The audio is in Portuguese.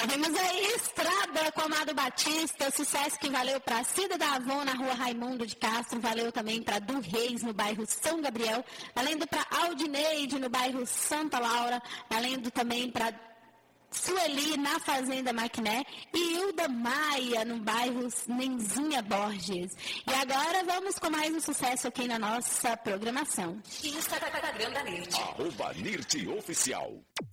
Ouvimos aí Estrada com Amado Batista, sucesso que valeu para Cida da Avon, na rua Raimundo de Castro, valeu também para Du Reis, no bairro São Gabriel, valendo para Aldineide, no bairro Santa Laura, valendo também para Sueli, na Fazenda Maquiné, e Hilda Maia, no bairro Nenzinha Borges. E agora vamos com mais um sucesso aqui na nossa programação. Instagram da Nirte. @NirteOficial.